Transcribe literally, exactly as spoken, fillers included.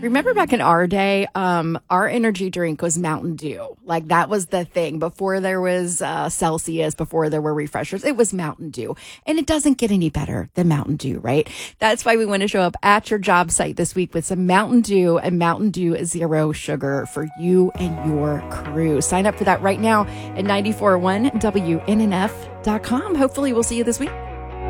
Remember back in our day, um, our energy drink was Mountain Dew. Like that was the thing before there was uh, Celsius, before there were refreshers. It was Mountain Dew. And it doesn't get any better than Mountain Dew, right? That's why we want to show up at your job site this week with some Mountain Dew and Mountain Dew Zero Sugar for you and your crew. Sign up for that right now at nine four one W N N F dot com. Hopefully we'll see you this week.